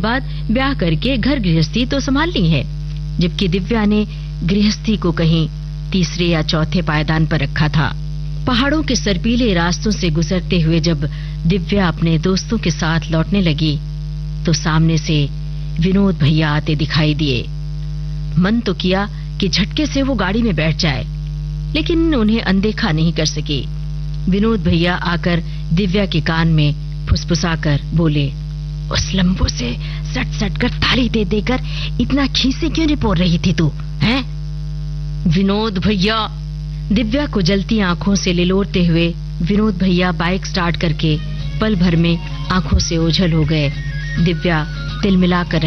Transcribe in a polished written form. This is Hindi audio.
बाद ब्याह करके घर गृहस्थी तो संभालनी है, जबकि दिव्या ने गृहस्थी को कहीं तीसरे या चौथे पायदान पर रखा था। पहाड़ों के सर्पीले रास्तों से गुजरते हुए जब दिव्या अपने दोस्तों के साथ लौटने लगी तो सामने से विनोद भैया आते दिखाई दिए। मन तो किया कि झटके से वो गाड़ी में बैठ जाए, लेकिन उन्हें अनदेखा नहीं कर सकी। विनोद भैया आकर दिव्या के कान में फुसफुसाकर बोले, उस लंबू से सट सट कर ताली दे देकर इतना खीसे क्यों रिपोर रही थी तू, हैं? विनोद भैया। दिव्या को जलती आंखों से लिलोड़ते हुए विनोद भैया बाइक स्टार्ट करके पल भर में आंखों से ओझल हो गए। दिव्या तिलमिलाकर